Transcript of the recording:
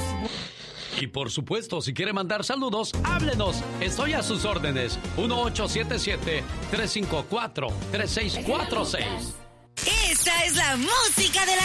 Y por supuesto, si quiere mandar saludos, háblenos. Estoy a sus órdenes. 1877-354-3646. Esta es la música de la